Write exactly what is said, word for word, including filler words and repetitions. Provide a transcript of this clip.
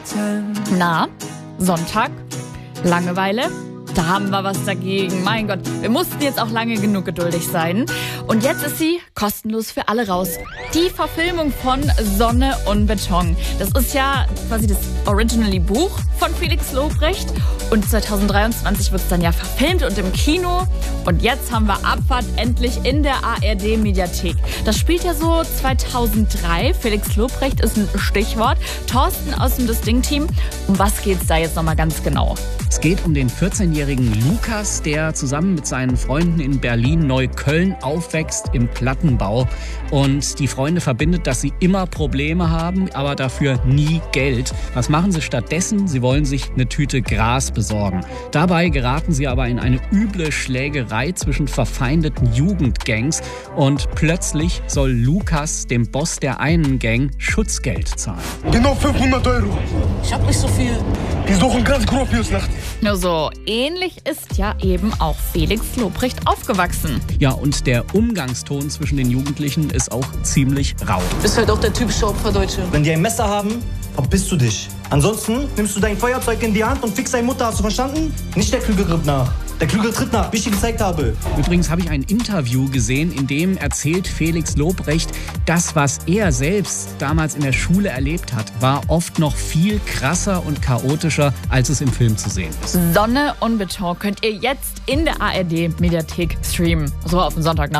Na, Sonntag, Langeweile? Da haben wir was dagegen. Mein Gott, wir mussten jetzt auch lange genug geduldig sein. Und jetzt ist sie kostenlos für alle raus. Die Verfilmung von Sonne und Beton. Das ist ja quasi das Originally Buch von Felix Lobrecht. Und zweitausenddreiundzwanzig wird es dann ja verfilmt und im Kino. Und jetzt haben wir Abfahrt endlich in der A R D-Mediathek. Das spielt ja so zweitausenddrei. Felix Lobrecht ist ein Stichwort. Thorsten aus dem Distinct-Team. Um was geht's da jetzt nochmal ganz genau? Es geht um den vierzehnjährigen Lukas, der zusammen mit seinen Freunden in Berlin-Neukölln aufwächst im Plattenbau. Und die Freunde verbindet, dass sie immer Probleme haben, aber dafür nie Geld. Was machen sie stattdessen? Sie wollen sich eine Tüte Gras besorgen. Dabei geraten sie aber in eine üble Schlägerei zwischen verfeindeten Jugendgangs. Und plötzlich soll Lukas dem Boss der einen Gang Schutzgeld zahlen. Genau fünfhundert Euro. Ich hab nicht so viel. Die suchen ganz grob Nacht. Nur so ähnlich ist ja eben auch Felix Lobrecht aufgewachsen. Ja, und der Umgangston zwischen den Jugendlichen ist auch ziemlich rau. Bist halt auch der typische Opferdeutsche. Wenn die ein Messer haben, verpisst du dich. Ansonsten nimmst du dein Feuerzeug in die Hand und fickst deine Mutter. Hast du verstanden? Nicht der Klügere nach. Der Klügere tritt nach, wie ich dir gezeigt habe. Übrigens habe ich ein Interview gesehen, in dem erzählt Felix Lobrecht, das, was er selbst damals in der Schule erlebt hat, war oft noch viel krasser und chaotischer, als es im Film zu sehen ist. Sonne und Beton könnt ihr jetzt in der A R D-Mediathek streamen. So auf den Sonntag nach.